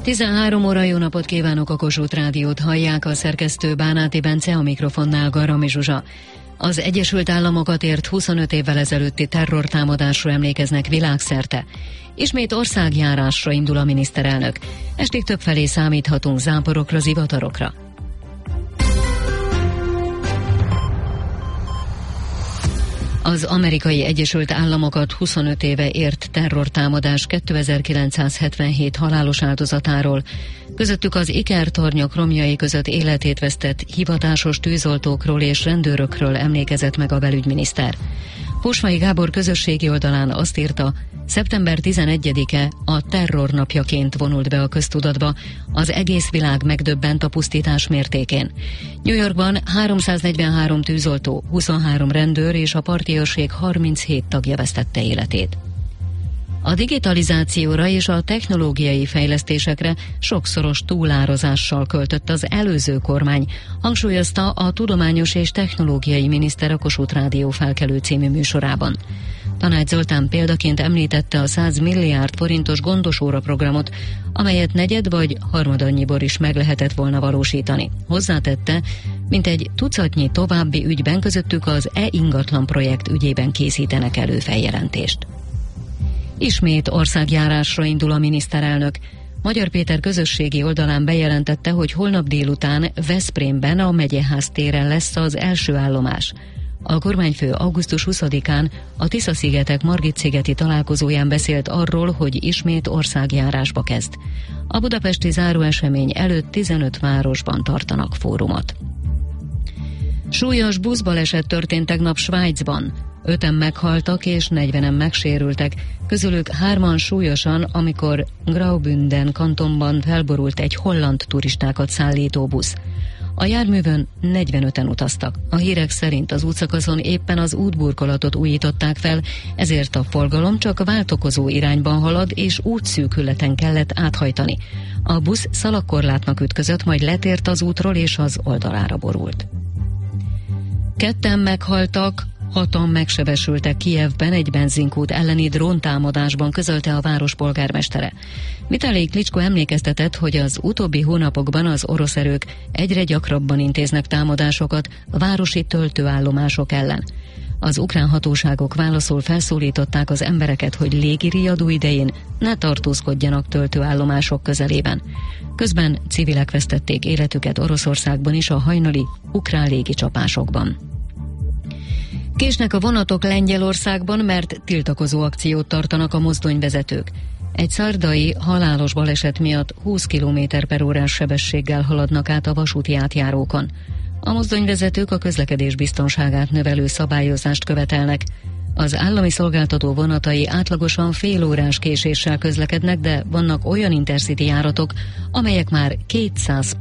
13 óra, jó napot kívánok, a Kossuth Rádiót hallják, a szerkesztő Bánáti Bence, a mikrofonnál Garami Zsuzsa. Az Egyesült Államokat ért 25 évvel ezelőtti terrortámadásra emlékeznek világszerte. Ismét országjárásra indul a miniszterelnök. Estig többfelé számíthatunk záporokra, zivatarokra. Az Amerikai Egyesült Államokat 25 éve ért terrortámadás 2977 halálos áldozatáról, közöttük az ikertornyok romjai között életét vesztett hivatásos tűzoltókról és rendőrökről emlékezett meg a belügyminiszter. Húsmai Gábor közösségi oldalán azt írta, szeptember 11-e a terrornapjaként vonult be a köztudatba, az egész világ megdöbbent a pusztítás mértékén. New Yorkban 343 tűzoltó, 23 rendőr és a parti őrség 37 tagja vesztette életét. A digitalizációra és a technológiai fejlesztésekre sokszoros túlárazással költött az előző kormány, hangsúlyozta a tudományos és technológiai miniszter a Kossuth Rádió Felkelő című műsorában. Tanács Zoltán példaként említette a 100 milliárd forintos gondosóra programot, amelyet negyed vagy harmadannyiból is meg lehetett volna valósítani. Hozzátette, mintegy tucatnyi további ügyben, közöttük az e-ingatlan projekt ügyében készítenek elő feljelentést. Ismét országjárásra indul a miniszterelnök. Magyar Péter közösségi oldalán bejelentette, hogy holnap délután Veszprémben a Megyeház téren lesz az első állomás. A kormányfő augusztus 20-án a Tisza-szigetek Margit-szigeti találkozóján beszélt arról, hogy ismét országjárásba kezd. A budapesti záróesemény előtt 15 városban tartanak fórumot. Súlyos buszbaleset történt tegnap Svájcban. 5-en meghaltak és 40-en megsérültek, közülük 3-an súlyosan, amikor Graubünden kantonban felborult egy holland turistákat szállító busz. A járművön 45-en utaztak. A hírek szerint az útszakaszon éppen az útburkolatot újították fel, ezért a forgalom csak váltakozó irányban halad, és útszűkületen kellett áthajtani. A busz szalagkorlátnak ütközött, majd letért az útról és az oldalára borult. 2-en meghaltak, 6-an megsebesültek Kijevben egy benzinkút elleni dróntámadásban, közölte a város polgármestere. Vitali Klitschko emlékeztetett, hogy az utóbbi hónapokban az orosz erők egyre gyakrabban intéznek támadásokat a városi töltőállomások ellen. Az ukrán hatóságok válaszul felszólították az embereket, hogy légiriadó idején ne tartózkodjanak töltőállomások közelében. Közben civilek vesztették életüket Oroszországban is a hajnali ukrán légicsapásokban. Késnek a vonatok Lengyelországban, mert tiltakozó akciót tartanak a mozdonyvezetők. Egy szardai halálos baleset miatt 20 km/órás sebességgel haladnak át a vasúti átjárókon. A mozdonyvezetők a közlekedés biztonságát növelő szabályozást követelnek. Az állami szolgáltató vonatai átlagosan fél órás késéssel közlekednek, de vannak olyan intercity járatok, amelyek már 200